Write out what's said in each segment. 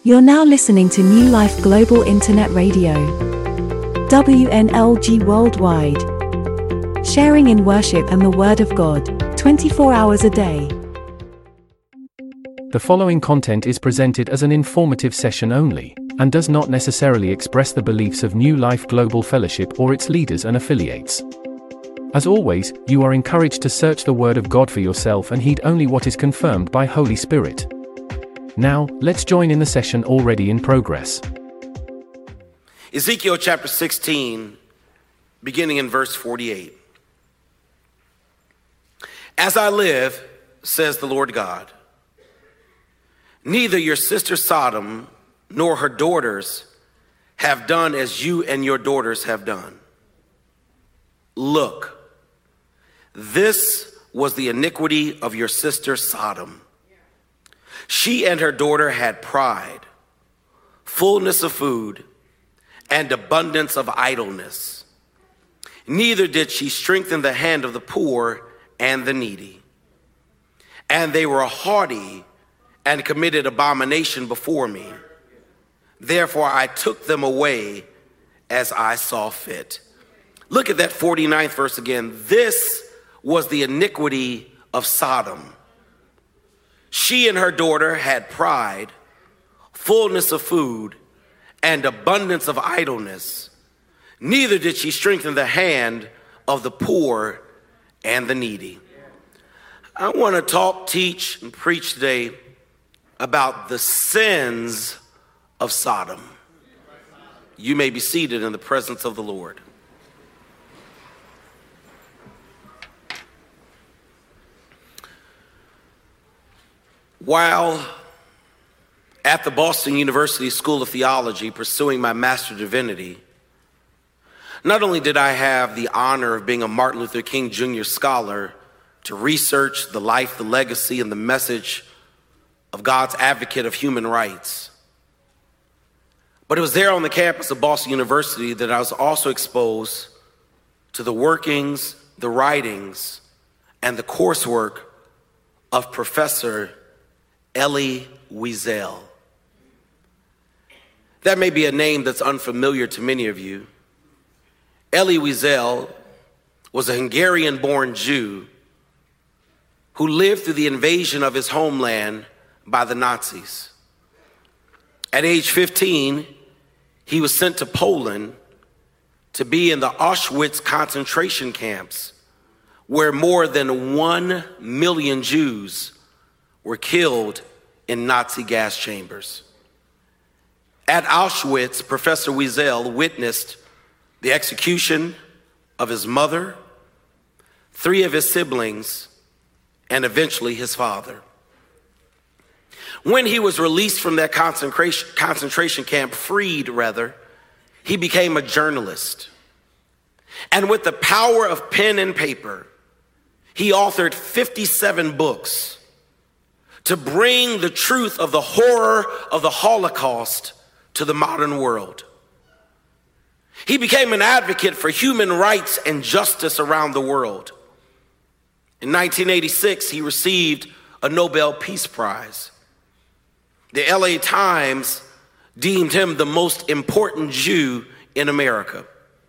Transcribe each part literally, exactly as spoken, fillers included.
You're now listening to New Life Global Internet Radio, W N L G Worldwide, sharing in worship and the Word of God, twenty-four hours a day. The following content is presented as an informative session only, and does not necessarily express the beliefs of New Life Global Fellowship or its leaders and affiliates. As always, you are encouraged to search the Word of God for yourself and heed only what is confirmed by Holy Spirit. Now, let's join in the session already in progress. Ezekiel chapter sixteen, beginning in verse forty-eight. As I live, says the Lord God, neither your sister Sodom nor her daughters have done as you and your daughters have done. Look, this was the iniquity of your sister Sodom. She and her daughter had pride, fullness of food, and abundance of idleness. Neither did she strengthen the hand of the poor and the needy. And they were haughty and committed abomination before me. Therefore I took them away as I saw fit. Look at that forty-ninth verse again. This was the iniquity of Sodom. She and her daughter had pride, fullness of food, and abundance of idleness. Neither did she strengthen the hand of the poor and the needy. I want to talk, teach, and preach today about the sins of Sodom. You may be seated in the presence of the Lord. While at the Boston University School of Theology pursuing my Master of Divinity, not only did I have the honor of being a Martin Luther King Junior Scholar to research the life, the legacy, and the message of God's advocate of human rights, but it was there on the campus of Boston University that I was also exposed to the workings, the writings, and the coursework of Professor Elie Wiesel. That may be a name that's unfamiliar to many of you. Elie Wiesel was a Hungarian-born Jew who lived through the invasion of his homeland by the Nazis. At age fifteen, he was sent to Poland to be in the Auschwitz concentration camps, where more than one million Jews were killed in Nazi gas chambers. At Auschwitz, Professor Wiesel witnessed the execution of his mother, three of his siblings, and eventually his father. When he was released from that concentration, concentration camp, freed rather, he became a journalist. And with the power of pen and paper, he authored fifty-seven books to bring the truth of the horror of the Holocaust to the modern world. He became an advocate for human rights and justice around the world. In nineteen eighty-six, he received a Nobel Peace Prize. The L A Times deemed him the most important Jew in America.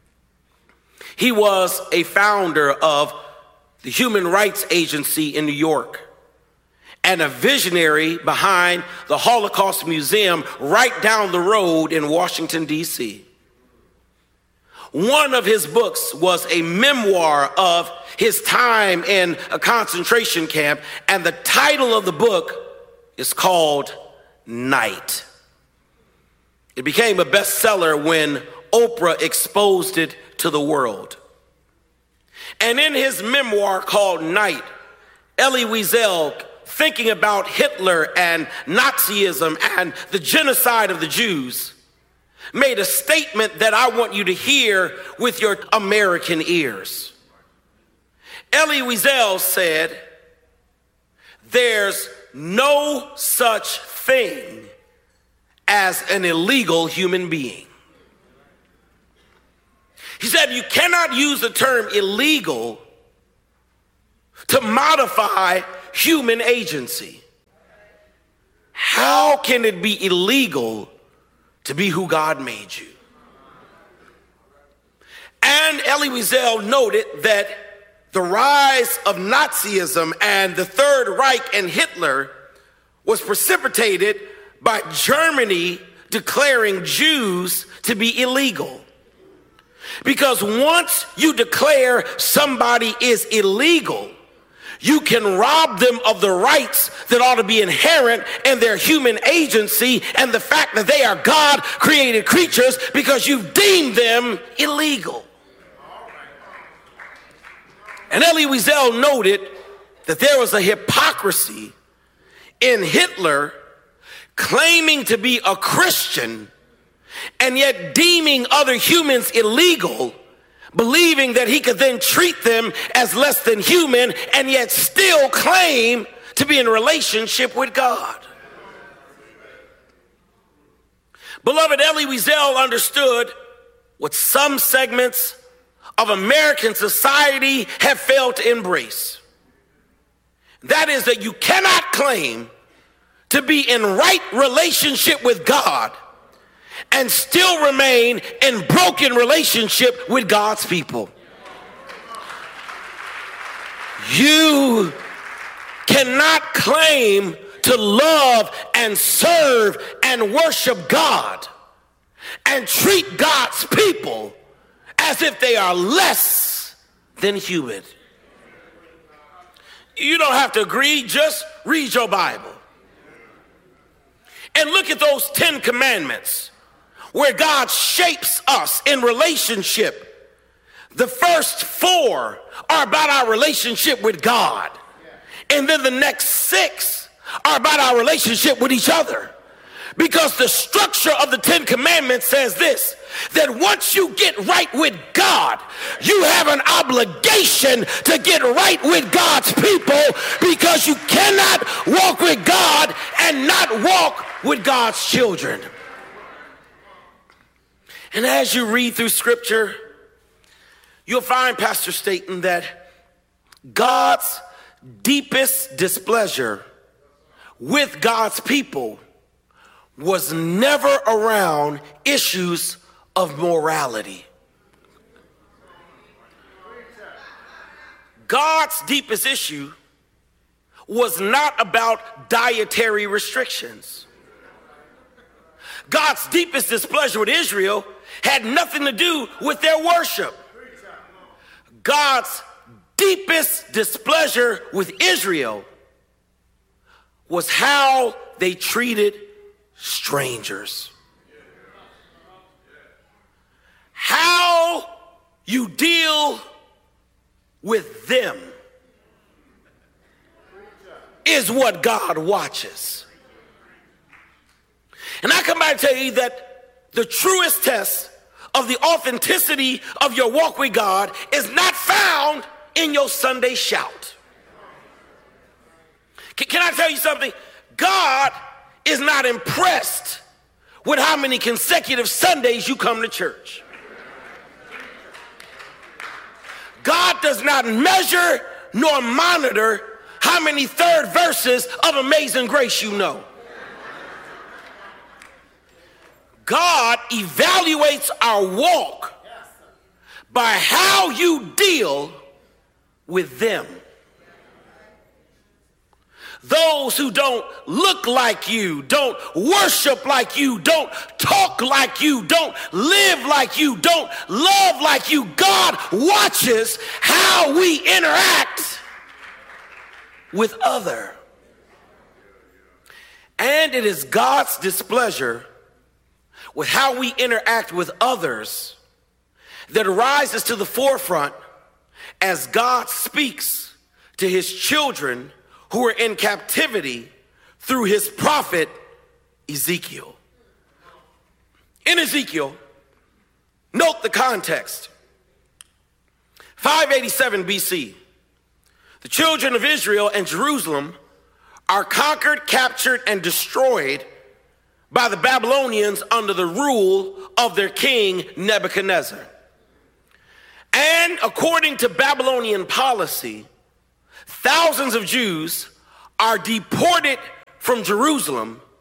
He was a founder of the Human Rights Agency in New York, and a visionary behind the Holocaust Museum right down the road in Washington, D C One of his books was a memoir of his time in a concentration camp, and the title of the book is called Night. It became a bestseller when Oprah exposed it to the world. And in his memoir called Night, Elie Wiesel, thinking about Hitler and Nazism and the genocide of the Jews, made a statement that I want you to hear with your American ears. Elie Wiesel said, "There's no such thing as an illegal human being." He said, you cannot use the term illegal to modify human agency. how can it be illegal to be who God made you? And Elie Wiesel noted that the rise of Nazism and the Third Reich and Hitler was precipitated by Germany declaring Jews to be illegal. Because once you declare somebody is illegal, you can rob them of the rights that ought to be inherent in their human agency and the fact that they are God-created creatures because you've deemed them illegal. And Elie Wiesel noted that there was a hypocrisy in Hitler claiming to be a Christian and yet deeming other humans illegal, believing that he could then treat them as less than human and yet still claim to be in a relationship with God. Beloved, Elie Wiesel understood what some segments of American society have failed to embrace. That is that you cannot claim to be in right relationship with God and still remain in broken relationship with God's people. You cannot claim to love and serve and worship God and treat God's people as if they are less than human. You don't have to agree, just read your Bible. And look at those Ten Commandments where God shapes us in relationship. The first four are about our relationship with God. And then the next six are about our relationship with each other. Because the structure of the Ten Commandments says this, that once you get right with God, you have an obligation to get right with God's people, because you cannot walk with God and not walk with God's children. And as you read through scripture, you'll find, Pastor Staten, that God's deepest displeasure with God's people was never around issues of morality. God's deepest issue was not about dietary restrictions. God's deepest displeasure with Israel had nothing to do with their worship. God's deepest displeasure with Israel was how they treated strangers. How you deal with them is what God watches. And I come back to tell you that the truest test of the authenticity of your walk with God is not found in your Sunday shout. Can, can I tell you something? God is not impressed with how many consecutive Sundays you come to church. God does not measure nor monitor how many third verses of Amazing Grace you know. God evaluates our walk by how you deal with them. Those who don't look like you, don't worship like you, don't talk like you, don't live like you, don't love like you. God watches how we interact with other. And it is God's displeasure with how we interact with others that rises to the forefront as God speaks to his children who are in captivity through his prophet Ezekiel. In Ezekiel, note the context. five eighty-seven B C, the children of Israel and Jerusalem are conquered, captured, and destroyed by the Babylonians under the rule of their king Nebuchadnezzar. And according to Babylonian policy, thousands of Jews are deported from Jerusalem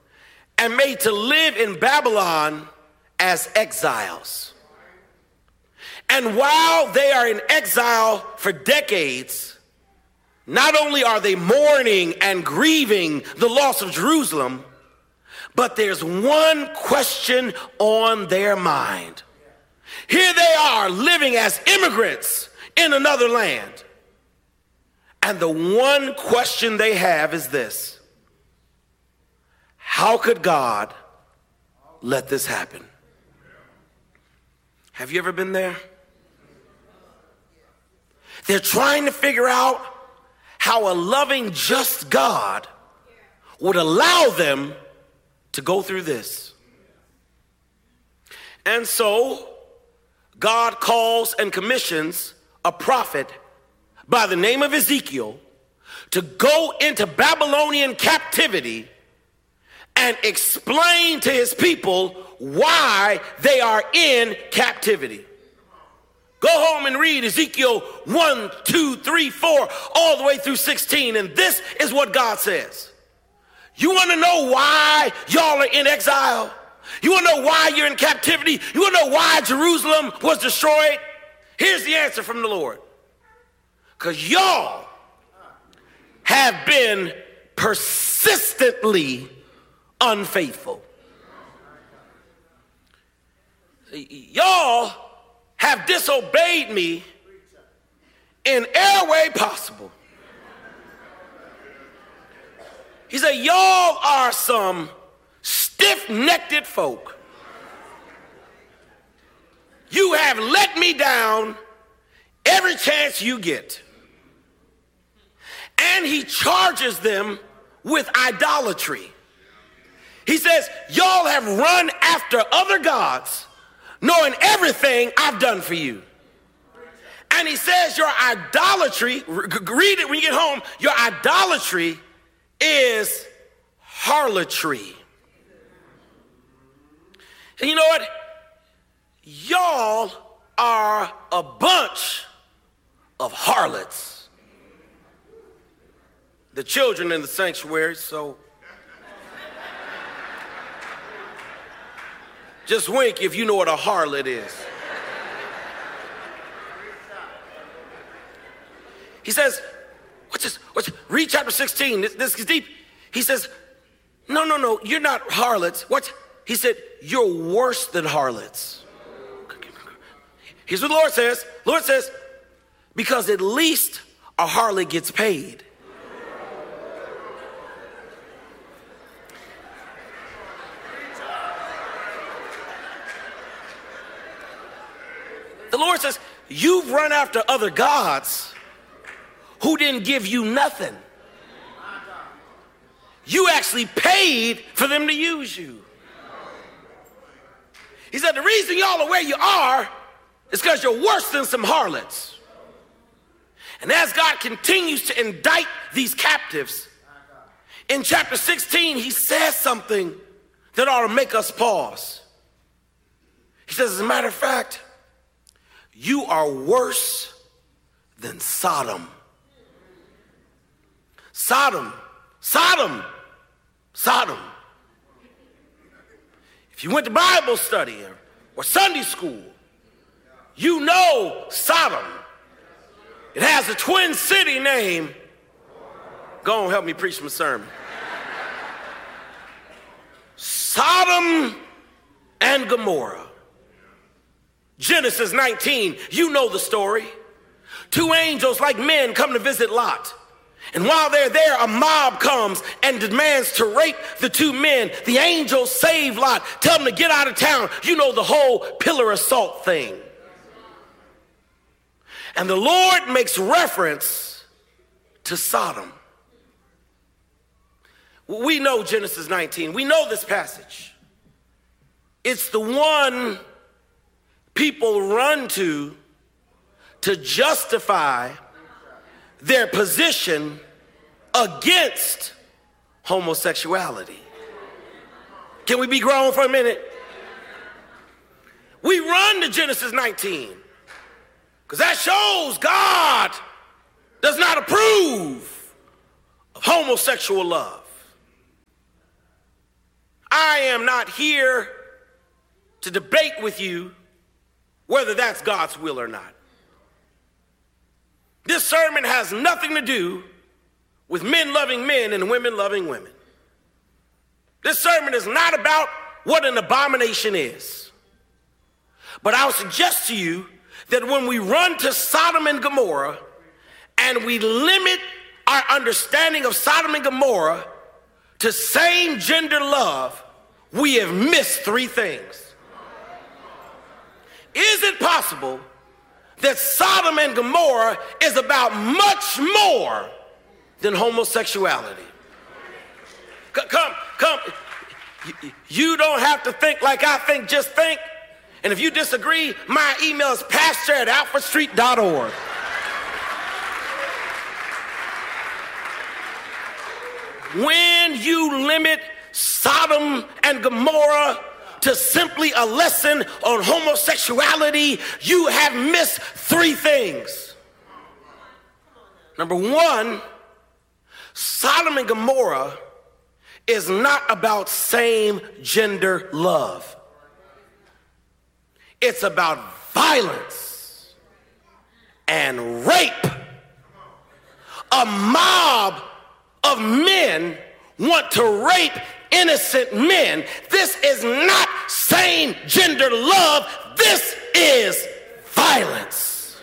and made to live in Babylon as exiles. And while they are in exile for decades, not only are they mourning and grieving the loss of Jerusalem, but there's one question on their mind. Here they are living as immigrants in another land. And the one question they have is this: how could God let this happen? Have you ever been there? They're trying to figure out how a loving, just God would allow them to go through this. And so God calls and commissions a prophet by the name of Ezekiel to go into Babylonian captivity and explain to his people why they are in captivity. Go home and read Ezekiel one, two, three, four, all the way through sixteen, and this is what God says. You want to know why y'all are in exile? You want to know why you're in captivity? You want to know why Jerusalem was destroyed? Here's the answer from the Lord. Because y'all have been persistently unfaithful. Y'all have disobeyed me in every way possible. He said, y'all are some stiff-necked folk. You have let me down every chance you get. And he charges them with idolatry. He says, y'all have run after other gods, knowing everything I've done for you. And he says your idolatry, read it when you get home, your idolatry is harlotry. And you know what? Y'all are a bunch of harlots. The children in the sanctuary, so just wink if you know what a harlot is. He says, what's this? What's, read chapter sixteen. This, this is deep. He says, no, no, no, you're not harlots. What? He said, you're worse than harlots. Here's what the Lord says. Lord says, because at least a harlot gets paid. The Lord says, you've run after other gods who didn't give you nothing. You actually paid for them to use you. He said, the reason y'all are where you are is because you're worse than some harlots. And as God continues to indict these captives, in chapter sixteen, he says something that ought to make us pause. He says, as a matter of fact, you are worse than Sodom. Sodom, Sodom, Sodom. If you went to Bible study or, or Sunday school, you know Sodom. It has a twin city name. Go on, help me preach my sermon. Sodom and Gomorrah. Genesis nineteen, you know the story. Two angels like men come to visit Lot. And while they're there, a mob comes and demands to rape the two men. The angels save Lot, tell them to get out of town. You know the whole pillar of salt thing. And the Lord makes reference to Sodom. We know Genesis nineteen. We know this passage. It's the one people run to to justify their position against homosexuality. Can we be grown for a minute? We run to Genesis nineteen because that shows God does not approve of homosexual love. I am not here to debate with you whether that's God's will or not. This sermon has nothing to do with men loving men and women loving women. This sermon is not about what an abomination is. But I'll suggest to you that when we run to Sodom and Gomorrah and we limit our understanding of Sodom and Gomorrah to same gender love, we have missed three things. Is it possible that Sodom and Gomorrah is about much more than homosexuality? C- come, come. You don't have to think like I think, just think. And if you disagree, my email is pastor at alpha street dot org. When you limit Sodom and Gomorrah to simply a lesson on homosexuality, you have missed three things. Number one, Sodom and Gomorrah is not about same gender love. It's about violence and rape. A mob of men want to rape innocent men. This is not same gender love. This is violence.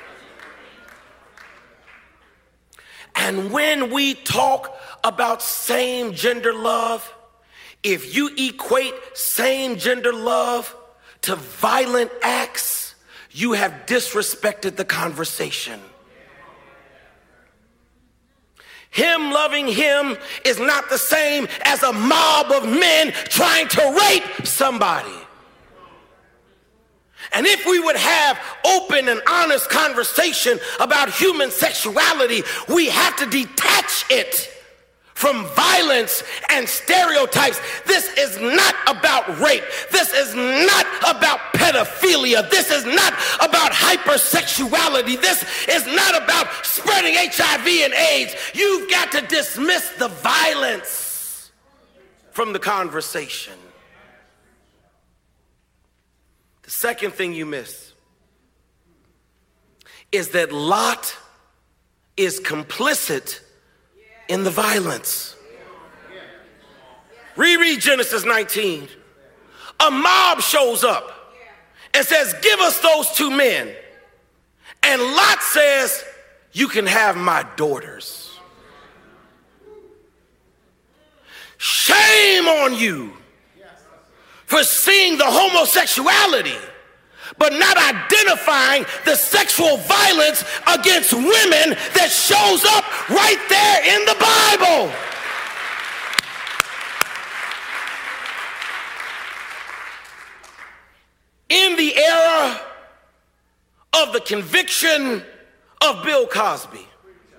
And when we talk about same gender love, if you equate same gender love to violent acts, you have disrespected the conversation. Him loving him is not the same as a mob of men trying to rape somebody. And if we would have open and honest conversation about human sexuality, we have to detach it from violence and stereotypes. This is not about rape. This is not about pedophilia. This is not about hypersexuality. This is not about spreading H I V and AIDS. You've got to dismiss the violence from the conversation. The second thing you miss is that Lot is complicit in the violence. Reread Genesis nineteen. A mob shows up and says, give us those two men. And Lot says, you can have my daughters. Shame on you for seeing the homosexuality, but not identifying the sexual violence against women that shows up right there in the Bible. In the era of the conviction of Bill Cosby,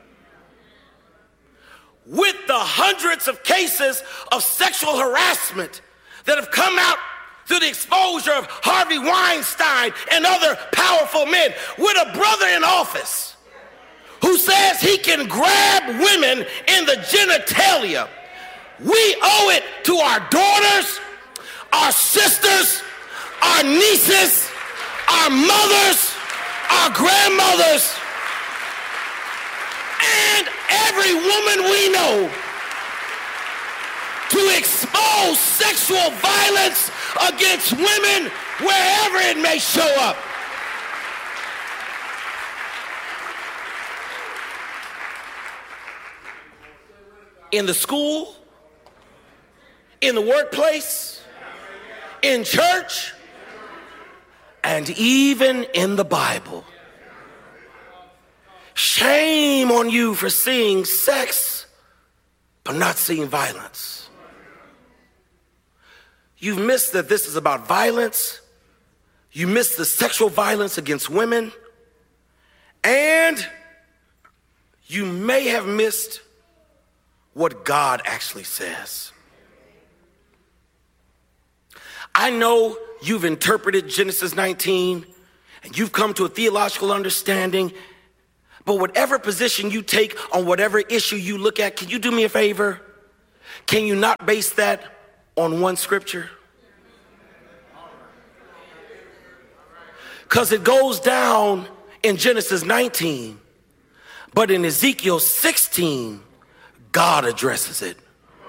with the hundreds of cases of sexual harassment that have come out through the exposure of Harvey Weinstein and other powerful men, with a brother in office who says he can grab women in the genitalia, we owe it to our daughters, our sisters, our nieces, our mothers, our grandmothers, and every woman we know to expose sexual violence against women wherever it may show up. In the school, in the workplace, in church, and even in the Bible. Shame on you for seeing sex, but not seeing violence. You've missed that this is about violence. You missed the sexual violence against women. And you may have missed what God actually says. I know you've interpreted Genesis nineteen and you've come to a theological understanding, but whatever position you take on whatever issue you look at, can you do me a favor? Can you not base that on one scripture? Because it goes down in Genesis nineteen, but in Ezekiel sixteen, God addresses it.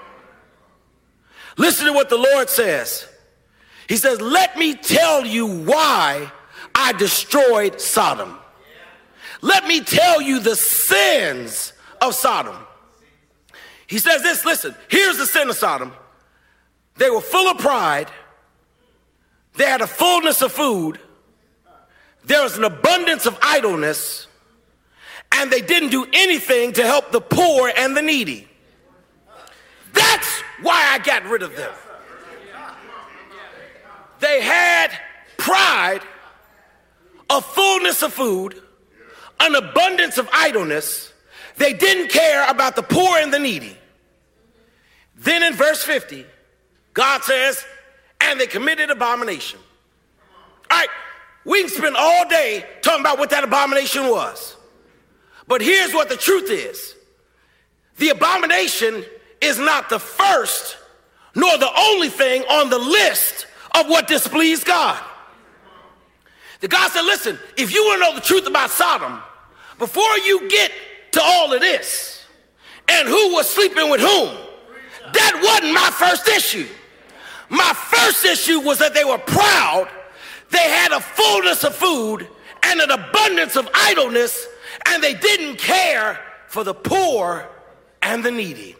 Listen to what the Lord says. He says, let me tell you why I destroyed Sodom. Let me tell you the sins of Sodom. He says this, listen, here's the sin of Sodom. They were full of pride. They had a fullness of food. There was an abundance of idleness. And they didn't do anything to help the poor and the needy. That's why I got rid of them. They had pride, a fullness of food, an abundance of idleness. They didn't care about the poor and the needy. Then in verse fifty, God says, and they committed abomination. All right, we can spend all day talking about what that abomination was. But here's what the truth is. The abomination is not the first nor the only thing on the list of what displeased God. The God said, listen, if you want to know the truth about Sodom, before you get to all of this and who was sleeping with whom, that wasn't my first issue. My first issue was that they were proud. They had a fullness of food and an abundance of idleness, and they didn't care for the poor and the needy.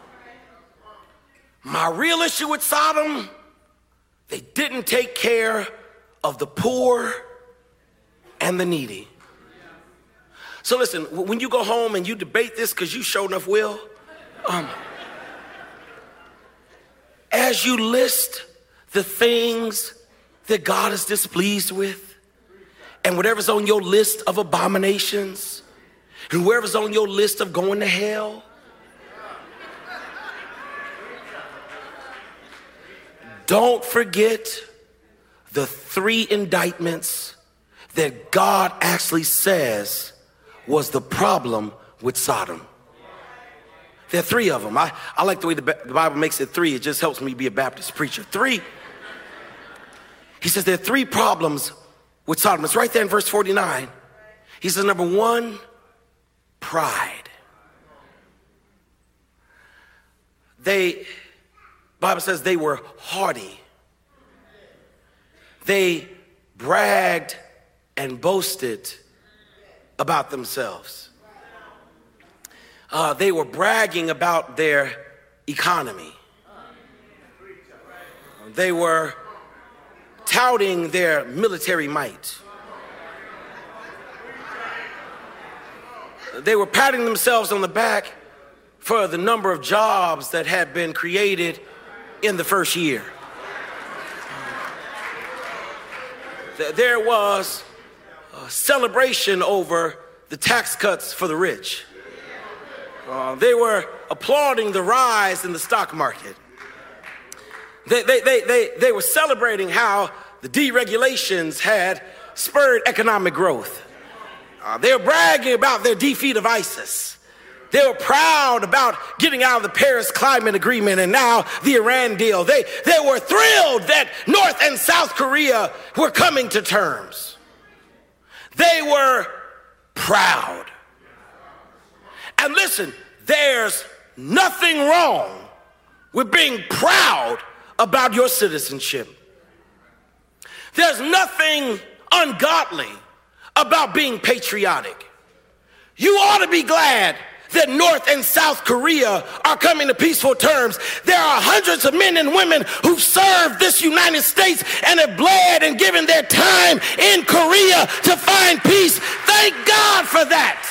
My real issue with Sodom, they didn't take care of the poor and the needy. So listen, when you go home and you debate this, because you sure enough will, um, as you list the things that God is displeased with, and whatever's on your list of abominations, and whoever's on your list of going to hell, don't forget the three indictments that God actually says was the problem with Sodom. There are three of them. I, I like the way the, the Bible makes it three. It just helps me be a Baptist preacher. Three. He says there are three problems with Sodom. It's right there in verse forty-nine. He says, number one, pride. They, Bible says they were haughty. They bragged and boasted about themselves. Uh, they were bragging about their economy. They were touting their military might. They were patting themselves on the back for the number of jobs that had been created in the first year. There was a celebration over the tax cuts for the rich. Uh, they were applauding the rise in the stock market. They, they, they, they, they were celebrating how the deregulations had spurred economic growth. Uh, they were bragging about their defeat of ISIS. They were proud about getting out of the Paris Climate Agreement and now the Iran deal. They, they were thrilled that North and South Korea were coming to terms. They were proud. And listen, there's nothing wrong with being proud about your citizenship. There's nothing ungodly about being patriotic. You ought to be glad that North and South Korea are coming to peaceful terms. There are hundreds of men and women who've served this United States and have bled and given their time in Korea to find peace. Thank God for that.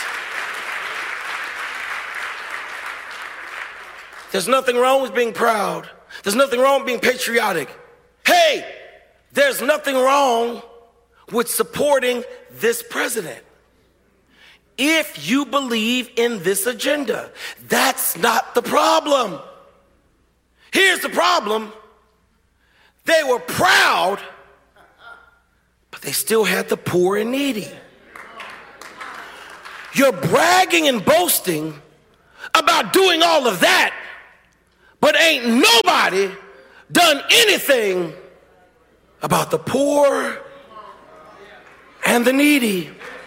There's nothing wrong with being proud. There's nothing wrong with being patriotic. Hey, there's nothing wrong with supporting this president. If you believe in this agenda, that's not the problem. Here's the problem. They were proud, but they still had the poor and needy. You're bragging and boasting about doing all of that, but ain't nobody done anything about the poor and the needy.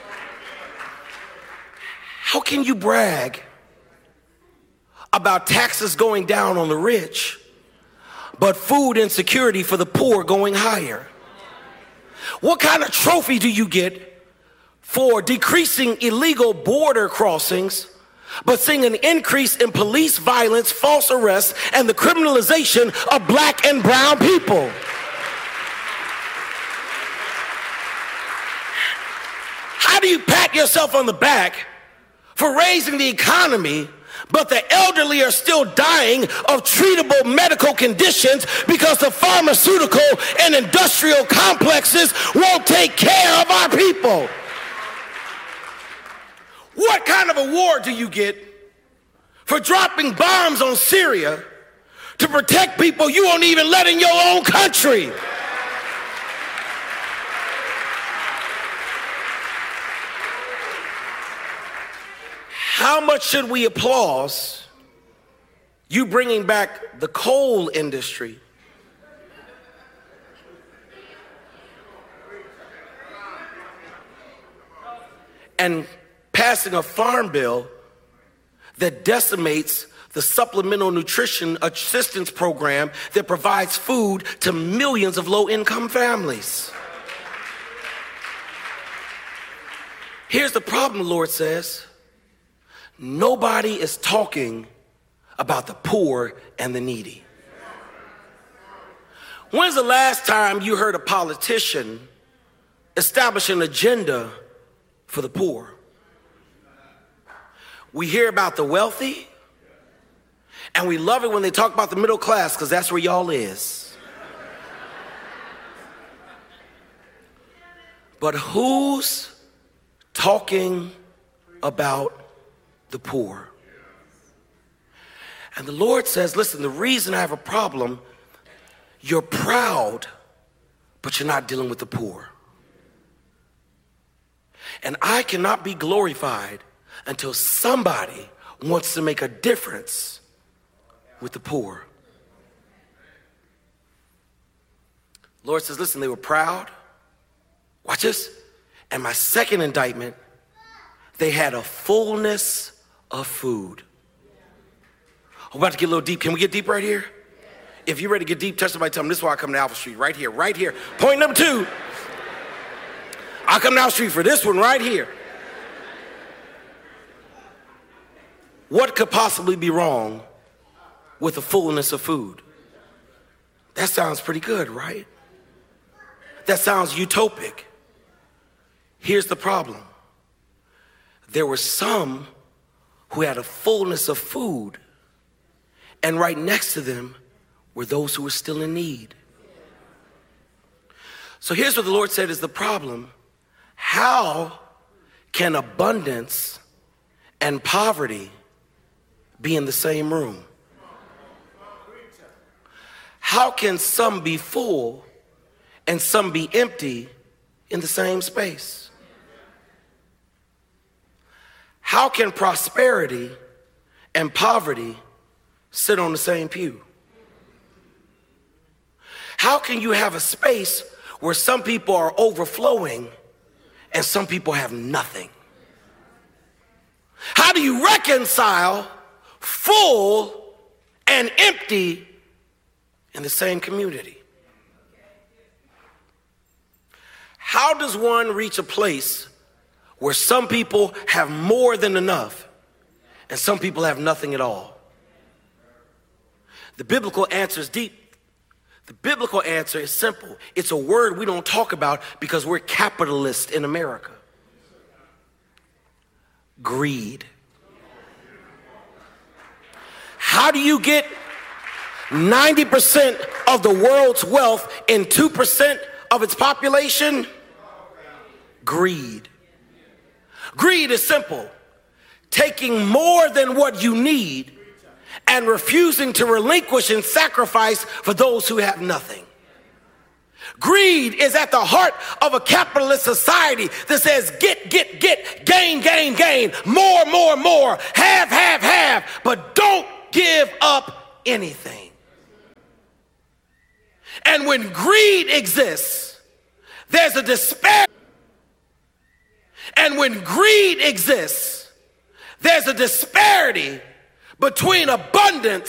How can you brag about taxes going down on the rich, but food insecurity for the poor going higher? What kind of trophy do you get for decreasing illegal border crossings, but seeing an increase in police violence, false arrests, and the criminalization of black and brown people? How do you pat yourself on the back for raising the economy, but the elderly are still dying of treatable medical conditions because the pharmaceutical and industrial complexes won't take care of our people? What kind of award do you get for dropping bombs on Syria to protect people you won't even let in your own country? How much should we applaud you bringing back the coal industry? And passing a farm bill that decimates the supplemental nutrition assistance program that provides food to millions of low-income families? Here's the problem, the Lord says. Nobody is talking about the poor and the needy. When's the last time you heard a politician establish an agenda for the poor? We hear about the wealthy, and we love it when they talk about the middle class, because that's where y'all is. But who's talking about the poor? And the Lord says, listen, the reason I have a problem, you're proud, but you're not dealing with the poor. And I cannot be glorified until somebody wants to make a difference with the poor. Lord says, listen, they were proud. Watch this. And my second indictment, they had a fullness of food. I'm about to get a little deep. Can we get deep right here? If you're ready to get deep, touch somebody, tell them this is why I come to Alpha Street, right here, right here. Point number two, I come to Alpha Street for this one right here. What could possibly be wrong with the fullness of food? That sounds pretty good, right? That sounds utopic. Here's the problem. There were some who had a fullness of food, and right next to them were those who were still in need. So here's what the Lord said is the problem. How can abundance and poverty be in the same room? How can some be full and some be empty in the same space? How can prosperity and poverty sit on the same pew? How can you have a space where some people are overflowing and some people have nothing? How do you reconcile full and empty in the same community? How does one reach a place where some people have more than enough and some people have nothing at all? The biblical answer is deep. The biblical answer is simple. It's a word we don't talk about because we're capitalists in America. Greed. How do you get ninety percent of the world's wealth in two percent of its population? Greed. Greed is simple. Taking more than what you need and refusing to relinquish and sacrifice for those who have nothing. Greed is at the heart of a capitalist society that says get, get, get, gain, gain, gain, more, more, more, have, have, have, but don't give up anything. And when greed exists, there's a disparity. And when greed exists, there's a disparity between abundance